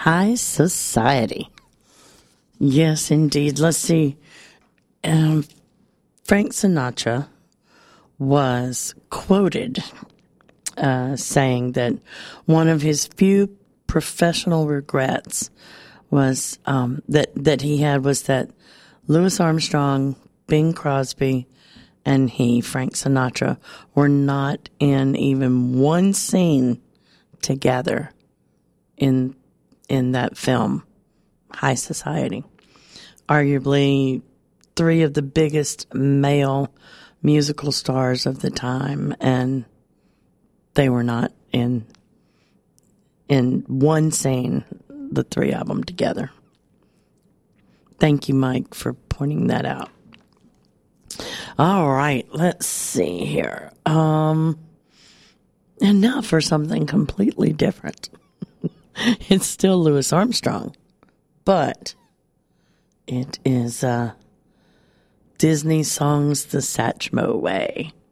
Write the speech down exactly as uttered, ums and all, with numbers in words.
High Society. Yes, indeed. Let's see. Um, Frank Sinatra was quoted uh, saying that one of his few professional regrets was um, that that he had was that Louis Armstrong, Bing Crosby, and he, Frank Sinatra, were not in even one scene together in in that film, High Society. Arguably three of the biggest male musical stars of the time, and they were not in in one scene, the three of them together. Thank you, Mike, for pointing that out. All right, let's see here. Um, and now for something completely different. It's still Louis Armstrong, but it is uh, Disney songs the Satchmo Way.